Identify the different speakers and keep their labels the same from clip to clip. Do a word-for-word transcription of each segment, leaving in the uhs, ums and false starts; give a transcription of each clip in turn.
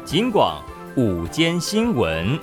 Speaker 1: 警广午间新闻。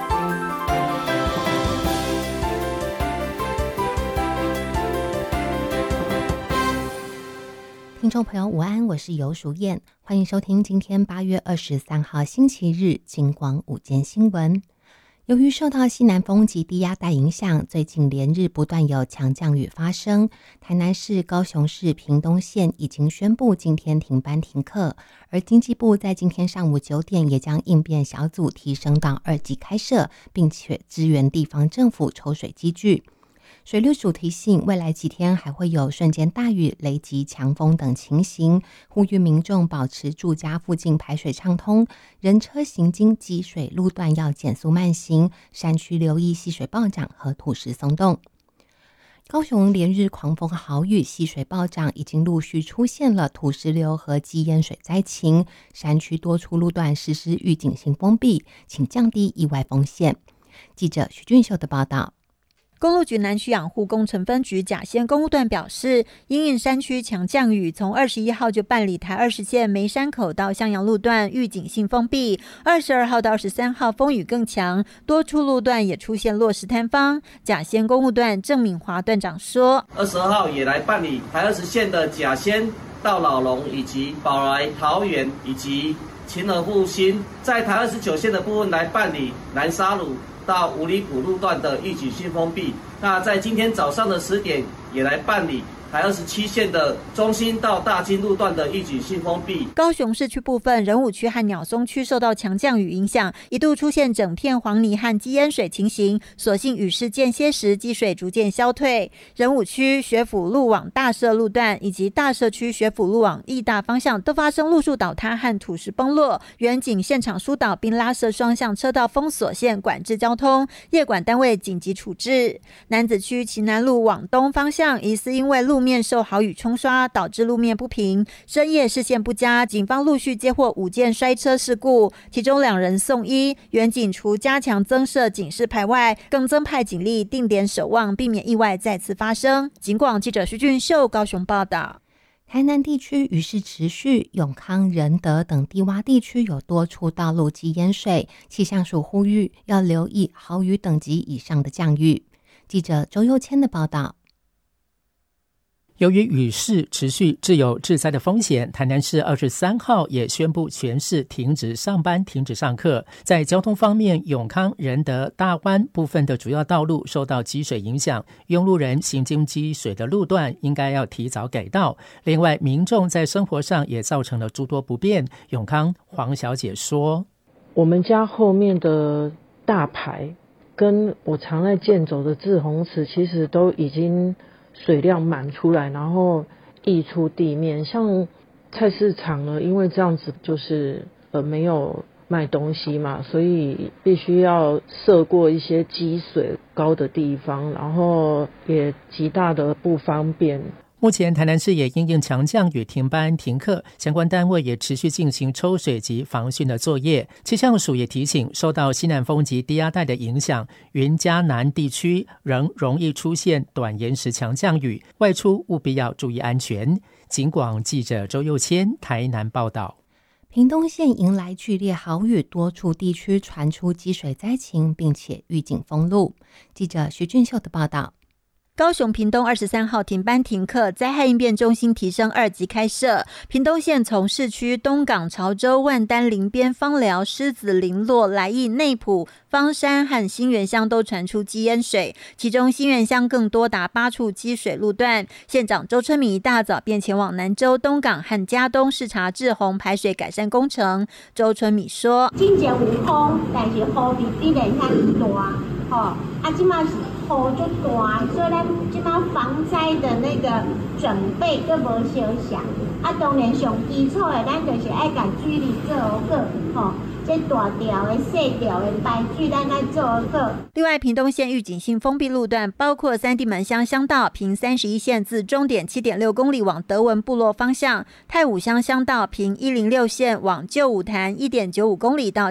Speaker 2: 听众朋友午安，我是游淑燕，欢迎收听今天八月二十三号星期日警广午间新闻。由于受到西南风及低压带影响，最近连日不断有强降雨发生。台南市、高雄市、屏东县已经宣布今天停班停课，而经济部在今天上午九点也将应变小组提升到二级开设，并且支援地方政府抽水机具。水利署提醒，未来几天还会有瞬间大雨、雷击、强风等情形，呼吁民众保持住家附近排水畅通，人车行经积水路段要减速慢行，山区留意溪水暴涨和土石松动。高雄连日狂风豪雨，溪水暴涨，已经陆续出现了土石流和积淹水灾情，山区多处路段实施预警性封闭，请降低意外风险。记者徐俊秀的报道。
Speaker 3: 公路局南区养护工程分局甲仙公路段表示，因应山区强降雨，从二十一号就办理台二十线梅山口到向阳路段预警性封闭。二十二号到二十三号风雨更强，多处路段也出现落石坍方。甲仙公路段郑敏华段长说，
Speaker 4: 二十二号也来办理台二十线的甲仙到老龙以及宝来桃园以及勤儿复兴，在台二十九线的部分来办理南沙鲁到五里埔路段的预警性封闭。那在今天早上的十点也来办理台二十七线的中心到大金路段的预警性封闭。
Speaker 3: 高雄市区部分仁武区和鸟松区受到强降雨影响，一度出现整片黄泥和积淹水情形，所幸雨势间歇时，积水逐渐消退。仁武区学府路往大社路段以及大社区学府路往义大方向都发生路树倒塌和土石崩落，远警现场疏导并拉设双向车道封锁线管制交通，业管单位紧急处置。楠梓区旗南路往东方向疑似因为路路面受豪雨冲刷，导致路面不平，深夜视线不佳，警方陆续接获五件摔车事故，其中两人送医。远警除加强增设警示牌外，更增派警力定点守望，避免意外再次发生。警广记者徐俊秀高雄报道。
Speaker 2: 台南地区雨势持续，永康、仁德等低洼地区有多处道路积淹水，气象署呼吁要留意豪雨等级以上的降雨。记者周佑谦的报道。
Speaker 5: 由于雨势持续，致有致灾的风险，台南市二十三号也宣布全市停止上班、停止上课。在交通方面，永康、仁德、大湾部分的主要道路受到积水影响，用路人行经积水的路段应该要提早改道。另外，民众在生活上也造成了诸多不便。永康黄小姐说：“
Speaker 6: 我们家后面的大排跟我常在健走的志宏池，其实都已经水量满出来，然后溢出地面。像菜市场呢，因为这样子就是呃没有卖东西嘛，所以必须要涉过一些积水高的地方，然后也极大的不方便。”
Speaker 5: 目前台南市也因应强降雨停班停课，相关单位也持续进行抽水及防汛的作业。气象署也提醒，受到西南风及低压带的影响，云嘉南地区仍容易出现短延时强降雨，外出务必要注意安全。警广记者周佑谦台南报道。
Speaker 2: 屏东县迎来剧烈豪雨，多处地区传出积水灾情，并且预警封路。记者徐俊秀的报道。
Speaker 3: 高雄屏东二十三号停班停课，灾害应变中心提升二级开设。屏东县从市区东港、潮州、万丹、林边、芳寮、狮子林落、来义、内埔、芳山和新园乡都传出积淹水，其中新园乡更多达八处积水路段。县长周春米一大早便前往南州、东港和嘉东视察志洪排水改善工程。周春米说：“
Speaker 7: 之前有雨，但是雨比之前遐大，吼，啊，即马是。”雨就大，所以咱即马防灾的那个准备都无小想。啊，当然上基础的，咱就是爱甲水利做好，吼。这大条的、细条的排水，咱爱做好。
Speaker 3: 另外，屏东县预警性封闭路段包括三地门乡乡道平三十一线自终点七点六公里往德文部落方向，太武乡乡道平一零六线往旧武潭一点九五公里到